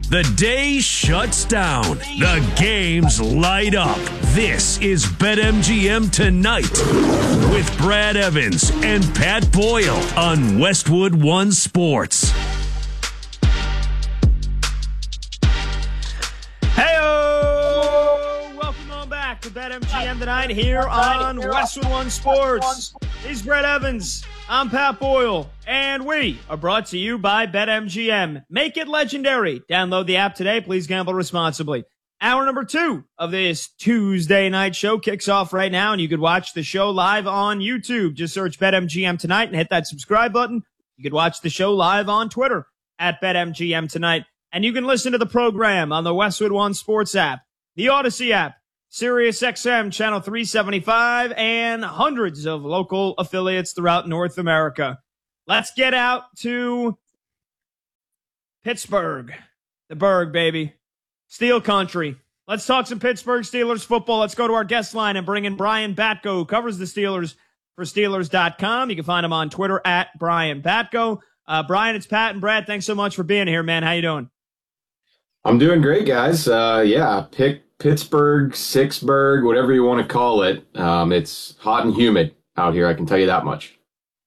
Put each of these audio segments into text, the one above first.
The day shuts down. The games light up. This is BetMGM Tonight with Brad Evans and Pat Boyle on Westwood One Sports. Hey-o! Welcome on back to BetMGM Tonight here on Westwood One Sports. He's Brad Evans. I'm Pat Boyle, and we are brought to you by BetMGM. Make it legendary. Download the app today. Please gamble responsibly. Hour number 2 of this Tuesday night show kicks off right now, and you could watch the show live on YouTube. Just search BetMGM Tonight and hit that subscribe button. You could watch the show live on Twitter at BetMGM Tonight, and you can listen to the program on the Westwood One Sports app, the Odyssey app, SiriusXM Channel 375, and hundreds of local affiliates throughout North America. Let's get out to Pittsburgh. The Berg, baby. Steel Country. Let's talk some Pittsburgh Steelers football. Let's go to our guest line and bring in Brian Batko, who covers the Steelers for Steelers.com. You can find him on Twitter at Brian Batko. Brian, it's Pat and Brad. Thanks so much for being here, man. How you doing? I'm doing great, guys. Pick Pittsburgh, Sixburg, whatever you want to call it. It's hot and humid out here, I can tell you that much.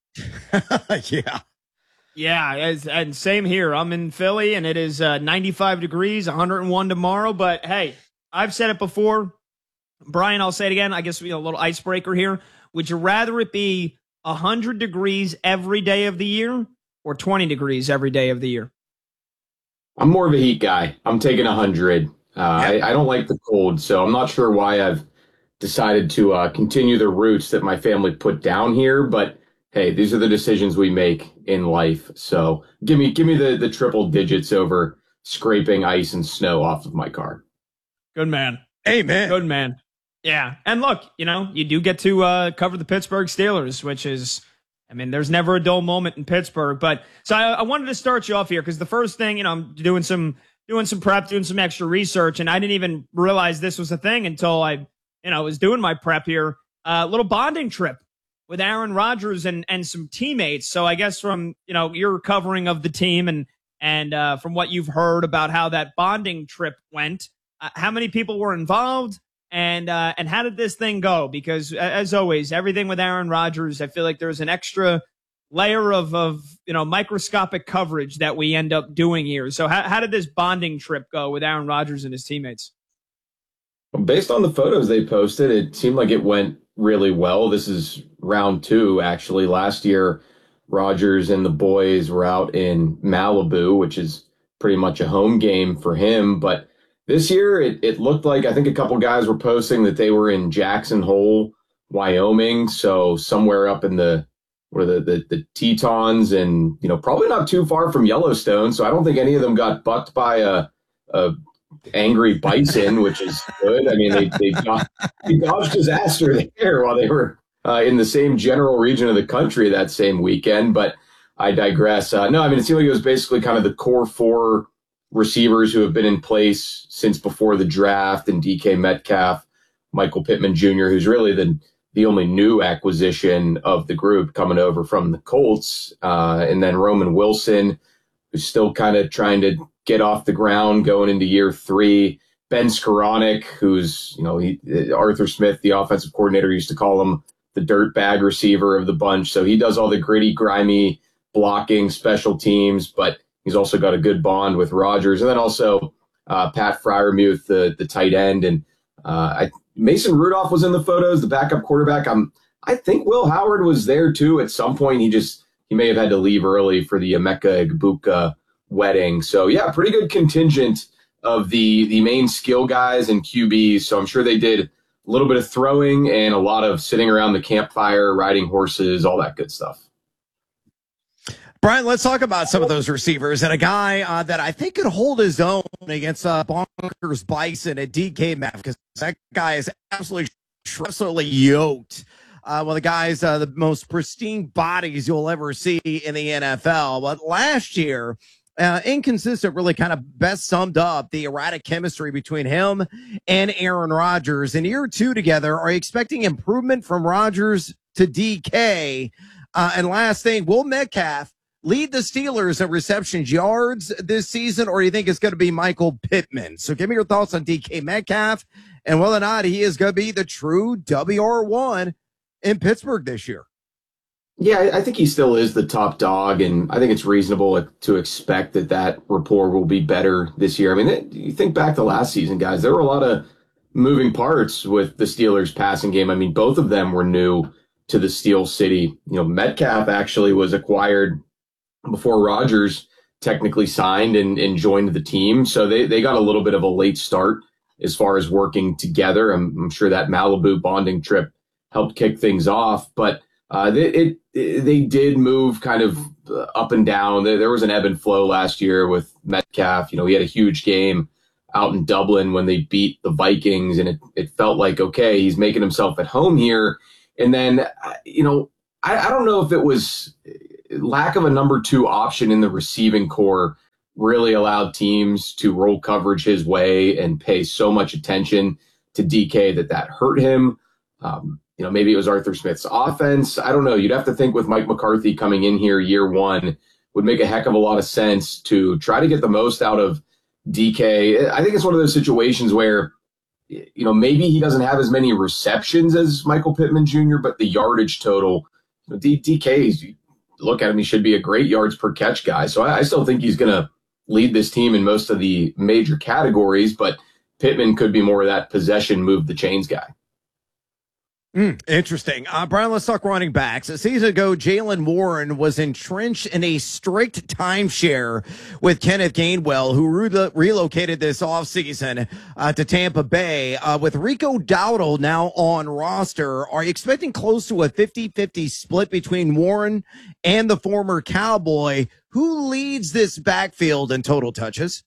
Yeah, and same here. I'm in Philly, and it is 95 degrees, 101 tomorrow. But, hey, I've said it before. Brian, I'll say it again. I guess a little icebreaker here. Would you rather it be 100 degrees every day of the year or 20 degrees every day of the year? I'm more of a heat guy. I'm taking 100. I don't like the cold, so I'm not sure why I've decided to continue the roots that my family put down here. But hey, these are the decisions we make in life. So give me the triple digits over scraping ice and snow off of my car. Good man. Amen. Good man. Yeah. And look, you do get to cover the Pittsburgh Steelers, which is, there's never a dull moment in Pittsburgh. But so I wanted to start you off here because the first thing, I'm doing some prep, doing some extra research, and I didn't even realize this was a thing until I was doing my prep here. A little bonding trip with Aaron Rodgers and some teammates. So I guess from, your covering of the team and from what you've heard about how that bonding trip went, how many people were involved and how did this thing go? Because as always, everything with Aaron Rodgers, I feel like there's an extra layer of microscopic coverage that we end up doing here. So how did this bonding trip go with Aaron Rodgers and his teammates? Well, based on the photos they posted, it seemed like it went really well. This is round 2, actually. Last year, Rodgers and the boys were out in Malibu, which is pretty much a home game for him. But this year, it looked like, I think a couple guys were posting that they were in Jackson Hole, Wyoming. So somewhere up in the Tetons and, probably not too far from Yellowstone. So I don't think any of them got bucked by a angry bison, which is good. They dodged disaster there while they were in the same general region of the country that same weekend. But I digress. It seemed like it was basically kind of the core 4 receivers who have been in place since before the draft, and DK Metcalf, Michael Pittman Jr., who's really the only new acquisition of the group coming over from the Colts, and then Roman Wilson, who's still kind of trying to get off the ground going into year 3. Ben Skoranek, who's, Arthur Smith, the offensive coordinator, used to call him the dirt bag receiver of the bunch. So he does all the gritty, grimy blocking, special teams, but he's also got a good bond with Rodgers. And then also Pat Freiermuth, the tight end. And Mason Rudolph was in the photos, the backup quarterback. I think Will Howard was there too at some point. He may have had to leave early for the Emeka Egbuka wedding. So yeah, pretty good contingent of the main skill guys and QBs. So I'm sure they did a little bit of throwing and a lot of sitting around the campfire, riding horses, all that good stuff. Brian, let's talk about some of those receivers and a guy that I think could hold his own against Bonkers Bison at DK Metcalf, because that guy is absolutely yoked. One of the guys, the most pristine bodies you'll ever see in the NFL. But last year, inconsistent really kind of best summed up the erratic chemistry between him and Aaron Rodgers. In year 2 together, are you expecting improvement from Rodgers to DK? And last thing, will Metcalf lead the Steelers in receptions yards this season, or do you think it's going to be Michael Pittman? So give me your thoughts on DK Metcalf and whether or not he is going to be the true WR1 in Pittsburgh this year. Yeah, I think he still is the top dog, and I think it's reasonable to expect that rapport will be better this year. I mean, you think back to last season, guys, there were a lot of moving parts with the Steelers passing game. I mean, both of them were new to the Steel City. Metcalf actually was acquired before Rodgers technically signed and joined the team. So they got a little bit of a late start as far as working together. I'm sure that Malibu bonding trip helped kick things off, but they did move kind of up and down. There was an ebb and flow last year with Metcalf. He had a huge game out in Dublin when they beat the Vikings, and it felt like, okay, he's making himself at home here. And then, I don't know if it was lack of a number 2 option in the receiving core really allowed teams to roll coverage his way and pay so much attention to DK that hurt him. Maybe it was Arthur Smith's offense. I don't know. You'd have to think with Mike McCarthy coming in here year one would make a heck of a lot of sense to try to get the most out of DK. I think it's one of those situations where, maybe he doesn't have as many receptions as Michael Pittman Jr., but the yardage total, DK, you look at him, he should be a great yards per catch guy. So I still think he's going to lead this team in most of the major categories, but Pittman could be more of that possession, move the chains guy. Interesting. Brian, let's talk running backs. A season ago, Jaylen Warren was entrenched in a strict timeshare with Kenneth Gainwell, who relocated this offseason to Tampa Bay. With Rico Dowdle now on roster, are you expecting close to a 50-50 split between Warren and the former Cowboy? Who leads this backfield in total touches?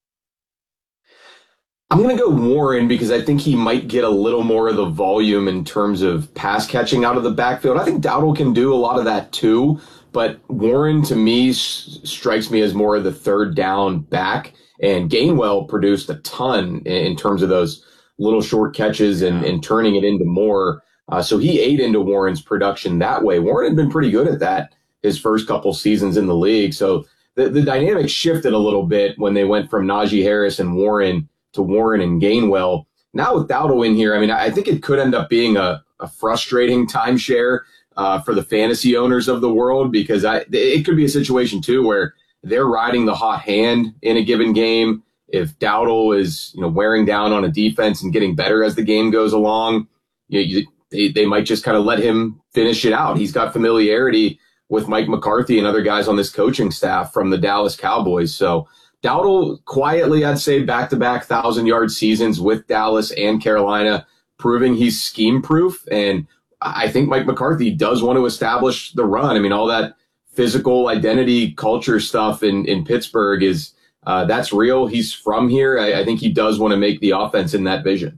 I'm going to go Warren because I think he might get a little more of the volume in terms of pass catching out of the backfield. I think Dowdle can do a lot of that too, but Warren to me strikes me as more of the third down back, and Gainwell produced a ton in terms of those little short catches and turning it into more. So he ate into Warren's production that way. Warren had been pretty good at that his first couple seasons in the league. So the dynamic shifted a little bit when they went from Najee Harris and Warren to Warren and Gainwell. Now with Dowdle in here, I mean, I think it could end up being a frustrating timeshare for the fantasy owners of the world, because it could be a situation too where they're riding the hot hand in a given game. If Dowdle is wearing down on a defense and getting better as the game goes along, they might just kind of let him finish it out. He's got familiarity with Mike McCarthy and other guys on this coaching staff from the Dallas Cowboys. So Dowdle quietly, I'd say, back-to-back 1,000-yard seasons with Dallas and Carolina, proving he's scheme-proof. And I think Mike McCarthy does want to establish the run. I mean, all that physical identity culture stuff in Pittsburgh is that's real. He's from here. I think he does want to make the offense in that vision.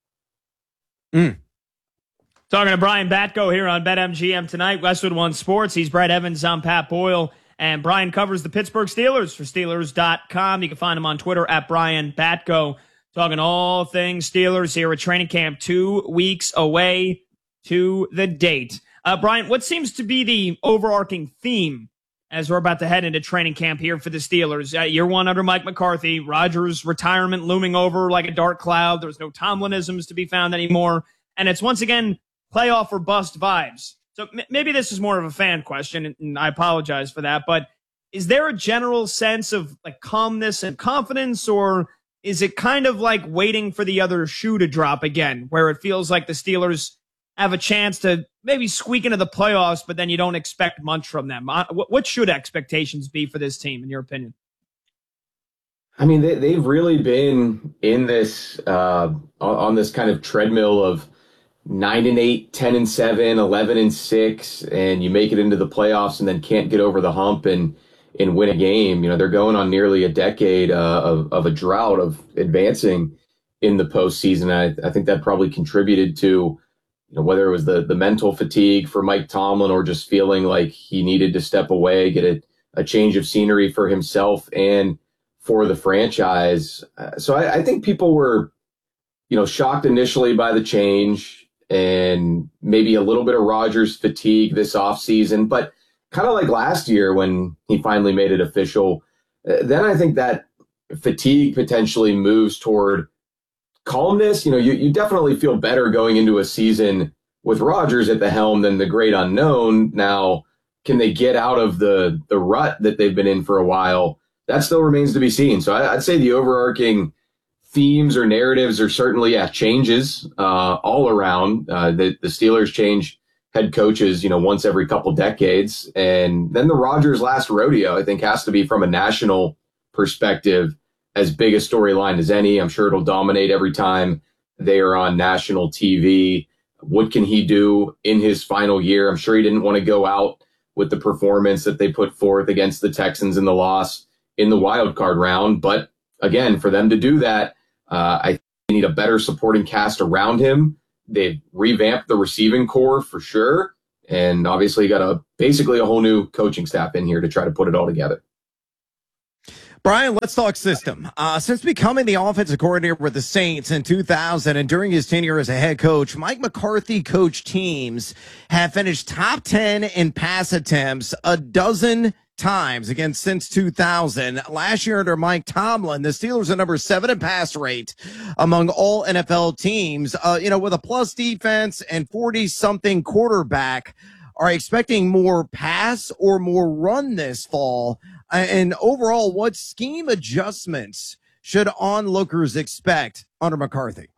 Talking to Brian Batko here on BetMGM tonight, Westwood One Sports. He's Brett Evans. I'm Pat Boyle. And Brian covers the Pittsburgh Steelers for Steelers.com. You can find him on Twitter at Brian Batko. Talking all things Steelers here at training camp 2 weeks away to the date. Brian, what seems to be the overarching theme as we're about to head into training camp here for the Steelers? Year one under Mike McCarthy, Rodgers' retirement looming over like a dark cloud. There's no Tomlinisms to be found anymore. And it's once again playoff or bust vibes. So maybe this is more of a fan question, and I apologize for that, but is there a general sense of like calmness and confidence, or is it kind of like waiting for the other shoe to drop again, where it feels like the Steelers have a chance to maybe squeak into the playoffs, but then you don't expect much from them? What should expectations be for this team, in your opinion? I mean, they've really been in this on this kind of treadmill of 9-8, 10-7, 11-6, and you make it into the playoffs and then can't get over the hump and win a game. They're going on nearly a decade of a drought of advancing in the postseason. I think that probably contributed to whether it was the mental fatigue for Mike Tomlin or just feeling like he needed to step away, get a change of scenery for himself and for the franchise. So I think people were, shocked initially by the change and maybe a little bit of Rodgers fatigue this offseason. But kind of like last year when he finally made it official, then I think that fatigue potentially moves toward calmness. You definitely feel better going into a season with Rodgers at the helm than the great unknown. Now, can they get out of the rut that they've been in for a while? That still remains to be seen. So I'd say the overarching themes or narratives are certainly changes all around. The Steelers change head coaches, once every couple decades. And then the Rodgers last rodeo, I think, has to be, from a national perspective, as big a storyline as any. I'm sure it'll dominate every time they are on national TV. What can he do in his final year? I'm sure he didn't want to go out with the performance that they put forth against the Texans in the loss in the wild card round. But again, for them to do that, I think they need a better supporting cast around him. They've revamped the receiving core for sure. And obviously got basically a whole new coaching staff in here to try to put it all together. Brian, let's talk system. Since becoming the offensive coordinator with the Saints in 2000 and during his tenure as a head coach, Mike McCarthy coached teams have finished top 10 in pass attempts a dozen times again since 2000. Last year under Mike Tomlin, the Steelers are number 7 in pass rate among all NFL teams. With a plus defense and 40-something quarterback, are expecting more pass or more run this fall? And overall, what scheme adjustments should onlookers expect under McCarthy?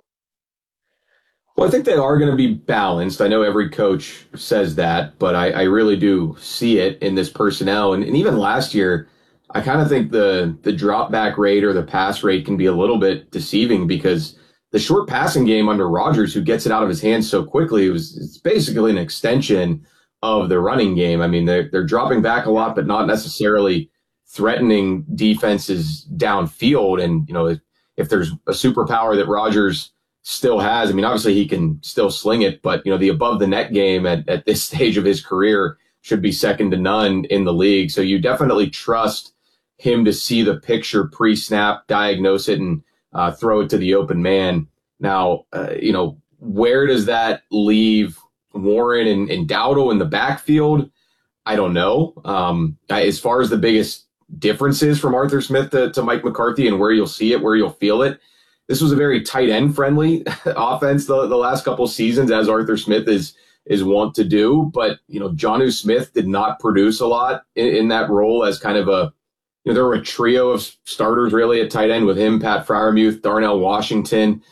Well, I think they are going to be balanced. I know every coach says that, but I really do see it in this personnel. And even last year, I kind of think the drop back rate or the pass rate can be a little bit deceiving, because the short passing game under Rodgers, who gets it out of his hands so quickly, it's basically an extension of the running game. I mean, they're dropping back a lot, but not necessarily threatening defenses downfield. And, if there's a superpower that Rodgers still has, I mean, obviously he can still sling it, but, the above the net game at this stage of his career should be second to none in the league. So you definitely trust him to see the picture pre-snap, diagnose it, and throw it to the open man. Now, where does that leave Warren and Dowdle in the backfield? I don't know. As far as the biggest differences from Arthur Smith to Mike McCarthy and where you'll see it, where you'll feel it, this was a very tight end friendly offense the last couple of seasons, as Arthur Smith is wont to do. But, Jonnu Smith did not produce a lot in that role as kind of there were a trio of starters really at tight end with him, Pat Freiermuth, Darnell Washington.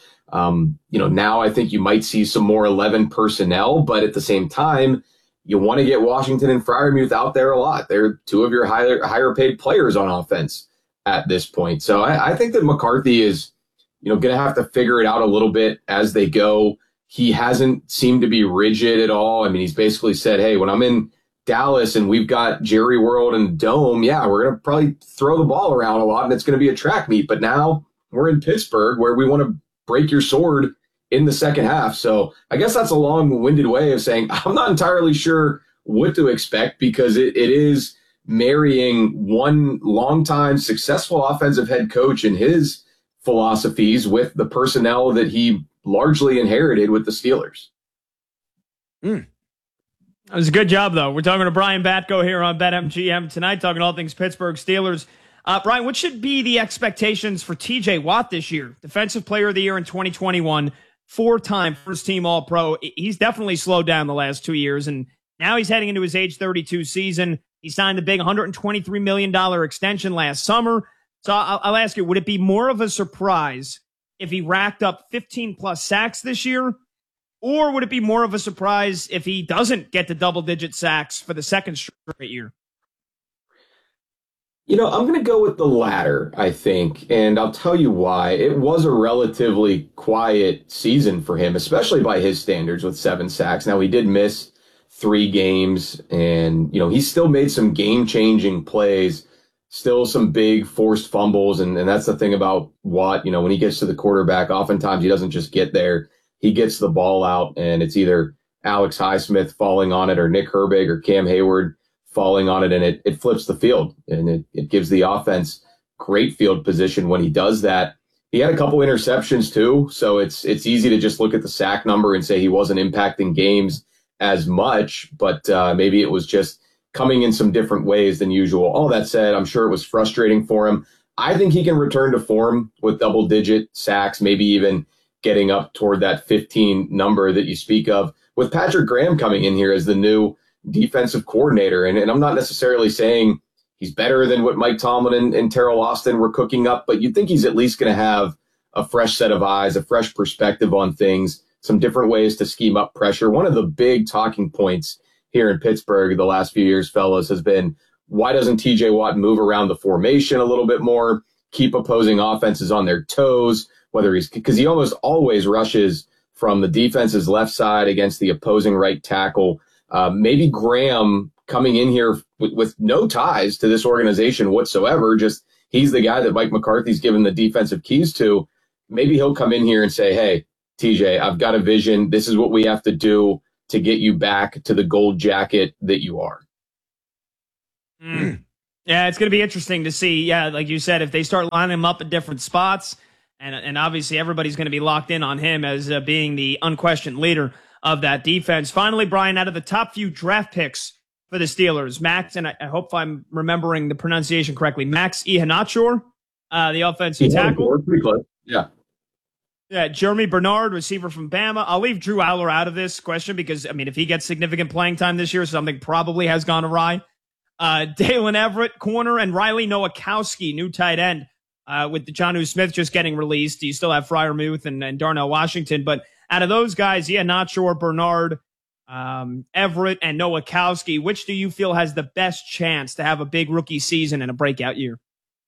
Now I think you might see some more 11 personnel, but at the same time, you want to get Washington and Freiermuth out there a lot. They're two of your higher paid players on offense at this point. So I think that McCarthy is, going to have to figure it out a little bit as they go. He hasn't seemed to be rigid at all. I mean, he's basically said, hey, when I'm in Dallas and we've got Jerry World and Dome, we're going to probably throw the ball around a lot and it's going to be a track meet. But now we're in Pittsburgh where we want to break your sword in the second half. So I guess that's a long-winded way of saying I'm not entirely sure what to expect, because it is marrying one longtime successful offensive head coach and his philosophies with the personnel that he largely inherited with the Steelers. That was a good job, though. We're talking to Brian Batko here on BetMGM tonight, talking all things Pittsburgh Steelers. Brian, what should be the expectations for TJ Watt this year? Defensive Player of the Year in 2021, 4-time first-team All-Pro. He's definitely slowed down the last 2 years, and now he's heading into his age 32 season. He signed a big $123 million extension last summer. So I'll ask you, would it be more of a surprise if he racked up 15-plus sacks this year? Or would it be more of a surprise if he doesn't get to double-digit sacks for the second straight year? I'm going to go with the latter, I think, and I'll tell you why. It was a relatively quiet season for him, especially by his standards, with 7 sacks. Now, he did miss 3 games, and, he still made some game-changing plays, still some big forced fumbles, and that's the thing about Watt. When he gets to the quarterback, oftentimes he doesn't just get there. He gets the ball out, and it's either Alex Highsmith falling on it or Nick Herbig or Cam Hayward falling on it, and it flips the field, and it gives the offense great field position when he does that. He had a couple interceptions too, so it's easy to just look at the sack number and say he wasn't impacting games as much, but maybe it was just coming in some different ways than usual. All that said, I'm sure it was frustrating for him. I think he can return to form with double-digit sacks, maybe even getting up toward that 15 number that you speak of, with Patrick Graham coming in here as the new defensive coordinator. And I'm not necessarily saying he's better than what Mike Tomlin and Terrell Austin were cooking up, but you'd think he's at least going to have a fresh set of eyes, a fresh perspective on things, some different ways to scheme up pressure. One of the big talking points here in Pittsburgh the last few years, fellas, has been, why doesn't TJ Watt move around the formation a little bit more, keep opposing offenses on their toes, because he almost always rushes from the defense's left side against the opposing right tackle. Maybe Graham coming in here with no ties to this organization whatsoever, just he's the guy that Mike McCarthy's given the defensive keys to. Maybe he'll come in here and say, hey, TJ, I've got a vision. This is what we have to do to get you back to the gold jacket that you are. Yeah, it's going to be interesting to see. Yeah, like you said, if they start lining him up at different spots, and obviously everybody's going to be locked in on him as being the unquestioned leader of that defense. Finally, Brian, out of the top few draft picks for the Steelers, Max, and I hope I'm remembering the pronunciation correctly, Max Ihenachor, the offensive tackle. Pretty close. Yeah. Yeah, Jeremy Bernard, receiver from Bama. I'll leave Drew Aller out of this question because, I mean, if he gets significant playing time this year, something probably has gone awry. Dalen Everett, corner, and Riley Nowakowski, new tight end, with Jonnu Smith just getting released. You still have Freiermuth and Darnell Washington. But out of those guys, yeah, not sure, Bernard, Everett, and Nowakowski, which do you feel has the best chance to have a big rookie season and a breakout year?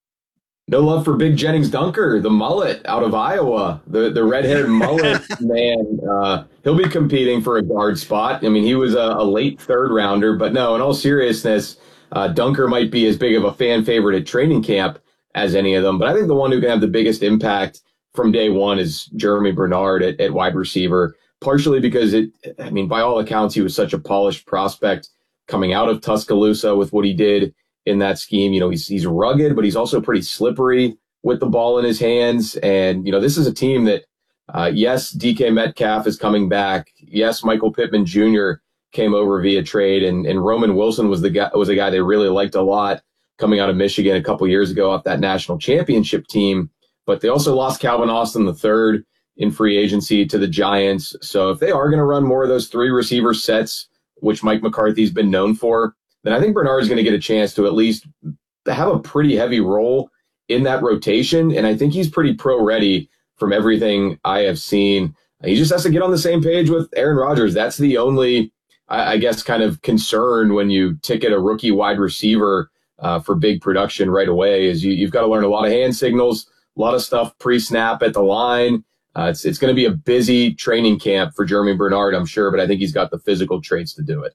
No love for Big Jennings Dunker, the mullet out of Iowa, the red-haired mullet man. He'll be competing for a guard spot. I mean, he was a late third-rounder, but no, in all seriousness, Dunker might be as big of a fan favorite at training camp as any of them. But I think the one who can have the biggest impact from day one is Jeremy Bernard at wide receiver, partially because by all accounts, he was such a polished prospect coming out of Tuscaloosa with what he did in that scheme. He's rugged, but he's also pretty slippery with the ball in his hands. And, this is a team that, yes, DK Metcalf is coming back. Yes, Michael Pittman Jr. came over via trade, and Roman Wilson was a guy they really liked a lot coming out of Michigan a couple years ago off that national championship team. But they also lost Calvin Austin III in free agency to the Giants. So if they are going to run more of those three receiver sets, which Mike McCarthy's been known for, then I think Bernard is going to get a chance to at least have a pretty heavy role in that rotation. And I think he's pretty pro-ready from everything I have seen. He just has to get on the same page with Aaron Rodgers. That's the only, I guess, kind of concern when you ticket a rookie wide receiver for big production right away is you've got to learn a lot of hand signals, a lot of stuff pre-snap at the line. It's going to be a busy training camp for Jeremy Bernard, I'm sure, but I think he's got the physical traits to do it.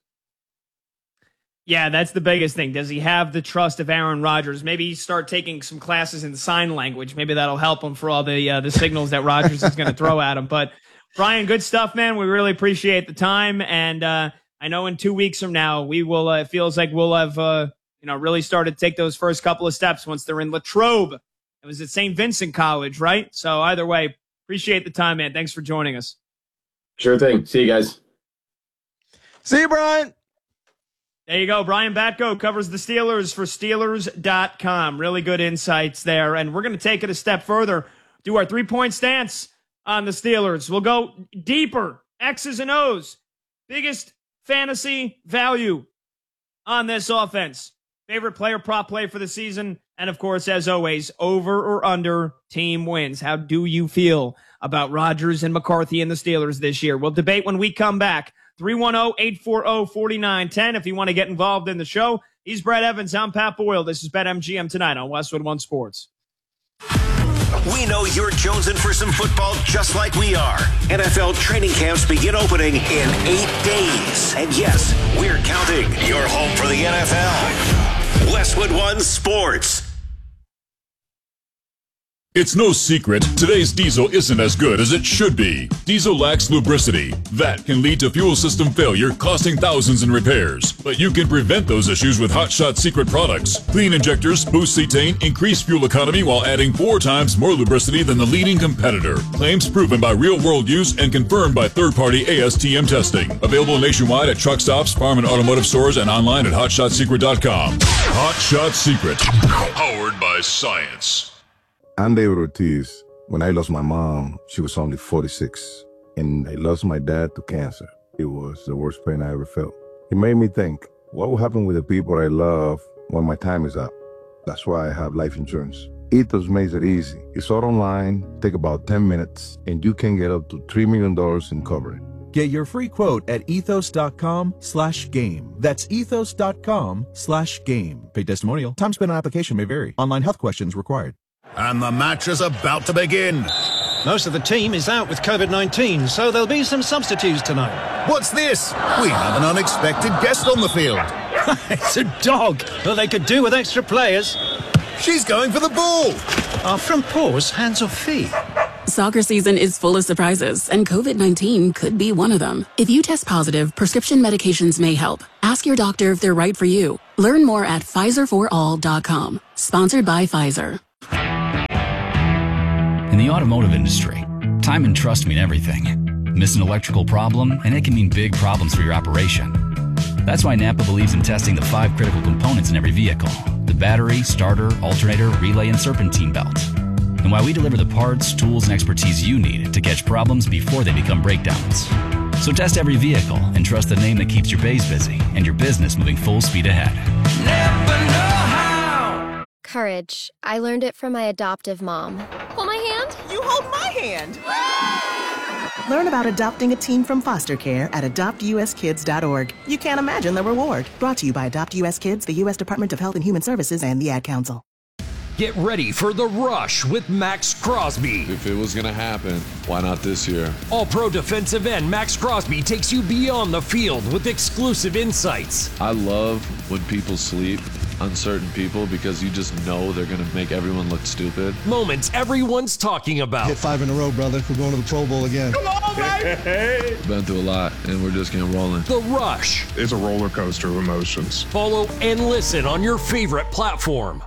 Yeah, that's the biggest thing. Does he have the trust of Aaron Rodgers? Maybe start taking some classes in sign language. Maybe that'll help him for all the signals that Rodgers is going to throw at him. But Brian, good stuff, man. We really appreciate the time. And I know in 2 weeks from now, we will. It feels like we'll have really started to take those first couple of steps once they're in Latrobe. It was at St. Vincent College, right? So either way, appreciate the time, man. Thanks for joining us. Sure thing. See you guys. See you, Brian. There you go. Brian Batko covers the Steelers for Steelers.com. Really good insights there. And we're going to take it a step further, do our three-point stance on the Steelers. We'll go deeper, X's and O's. Biggest fantasy value on this offense. Favorite player prop play for the season. And, of course, as always, over or under team wins. How do you feel about Rodgers and McCarthy and the Steelers this year? We'll debate when we come back. 310-840-4910 if you want to get involved in the show. He's Brad Evans. I'm Pat Boyle. This is BetMGM tonight on Westwood One Sports. We know you're jonesing for some football just like we are. NFL training camps begin opening in 8 days. And yes, we're counting. Your home for the NFL. Westwood One Sports. It's no secret, today's diesel isn't as good as it should be. Diesel lacks lubricity. That can lead to fuel system failure, costing thousands in repairs. But you can prevent those issues with Hot Shot Secret products. Clean injectors, boost cetane, increase fuel economy while adding 4 times more lubricity than the leading competitor. Claims proven by real-world use and confirmed by third-party ASTM testing. Available nationwide at truck stops, farm and automotive stores, and online at hotshotsecret.com. Hot Shot Secret. Powered by science. I'm David Ortiz. When I lost my mom, she was only 46. And I lost my dad to cancer. It was the worst pain I ever felt. It made me think, what will happen with the people I love when my time is up? That's why I have life insurance. Ethos makes it easy. It's all online, take about 10 minutes, and you can get up to $3 million in coverage. Get your free quote at ethos.com/game. That's ethos.com/game. Paid testimonial. Time spent on application may vary. Online health questions required. And the match is about to begin. Most of the team is out with COVID-19, so there'll be some substitutes tonight. What's this? We have an unexpected guest on the field. It's a dog. Well, they could do with extra players. She's going for the ball. Are front paws hands or feet? Soccer season is full of surprises, and COVID-19 could be one of them. If you test positive, prescription medications may help. Ask your doctor if they're right for you. Learn more at PfizerForAll.com. Sponsored by Pfizer. In the automotive industry, time and trust mean everything. Miss an electrical problem, and it can mean big problems for your operation. That's why Napa believes in testing the 5 critical components in every vehicle: the battery, starter, alternator, relay, and serpentine belt. And why we deliver the parts, tools, and expertise you need to catch problems before they become breakdowns. So test every vehicle and trust the name that keeps your bays busy and your business moving full speed ahead. Never know how. Courage. I learned it from my adoptive mom. Hold my hand. You hold my hand. Learn about adopting a teen from foster care at adoptuskids.org. You can't imagine the reward. Brought to you by Adopt US Kids, the U.S. Department of Health and Human Services, and the Ad Council. Get ready for The Rush with Max Crosby. If it was going to happen, why not this year? All-pro defensive end Max Crosby takes you beyond the field with exclusive insights. I love when people sleep, uncertain people, because you just know they're going to make everyone look stupid. Moments everyone's talking about. Hit 5 in a row, brother. We're going to the Pro Bowl again. Come on, baby! Been through a lot, and we're just getting rolling. The Rush. It's a roller coaster of emotions. Follow and listen on your favorite platform.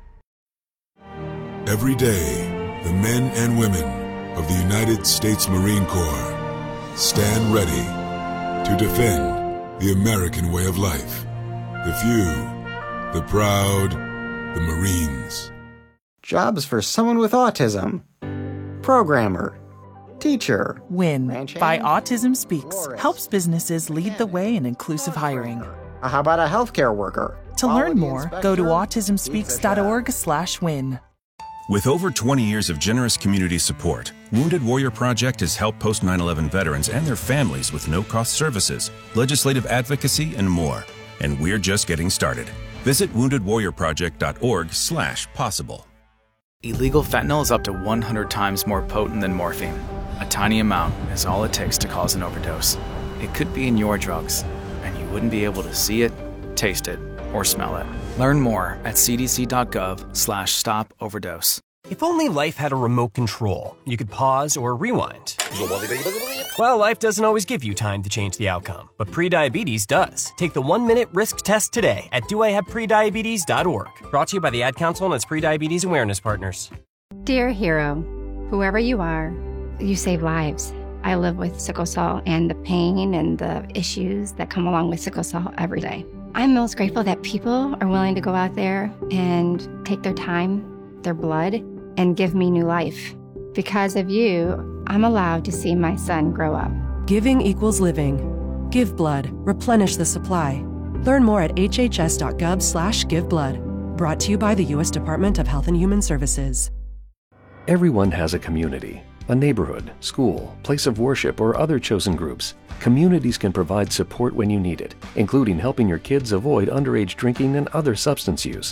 Every day, the men and women of the United States Marine Corps stand ready to defend the American way of life. The few, the proud, the Marines. Jobs for someone with autism. Programmer. Teacher. WIN by Autism Speaks helps businesses lead the way in inclusive hiring. How about a healthcare worker? To learn more, go to autismspeaks.org/win. With over 20 years of generous community support, Wounded Warrior Project has helped post 9/11 veterans and their families with no-cost services, legislative advocacy, and more. And we're just getting started. Visit woundedwarriorproject.org/possible. Illegal fentanyl is up to 100 times more potent than morphine. A tiny amount is all it takes to cause an overdose. It could be in your drugs, and you wouldn't be able to see it, taste it, or smell it. Learn more at cdc.gov/stop-overdose. If only life had a remote control, you could pause or rewind. Well, life doesn't always give you time to change the outcome, but prediabetes does. Take the 1-minute risk test today at doihaveprediabetes.org. Brought to you by the Ad Council and its prediabetes awareness partners. Dear hero, whoever you are, you save lives. I live with sickle cell and the pain and the issues that come along with sickle cell every day. I'm most grateful that people are willing to go out there and take their time, their blood, and give me new life. Because of you, I'm allowed to see my son grow up. Giving equals living. Give blood. Replenish the supply. Learn more at hhs.gov/giveblood. Brought to you by the U.S. Department of Health and Human Services. Everyone has a community, a neighborhood, school, place of worship, or other chosen groups. Communities can provide support when you need it, including helping your kids avoid underage drinking and other substance use.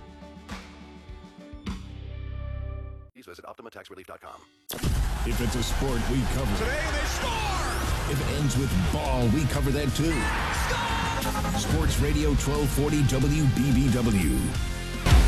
Please visit OptimaTaxRelief.com. If it's a sport, we cover it. Today they score! If it ends with ball, we cover that too. Score! Sports Radio 1240 WBBW.